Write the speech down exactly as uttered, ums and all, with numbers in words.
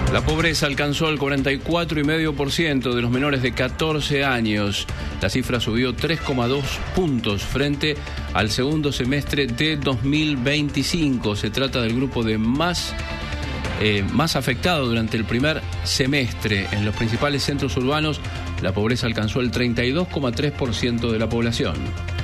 La pobreza alcanzó el cuarenta y cuatro coma cinco por ciento de los menores de catorce años. La cifra subió tres coma dos puntos frente al segundo semestre de dos mil veinticinco. Se trata del grupo de más, eh, más afectado durante el primer semestre. En los principales centros urbanos, la pobreza alcanzó el treinta y dos coma tres por ciento de la población.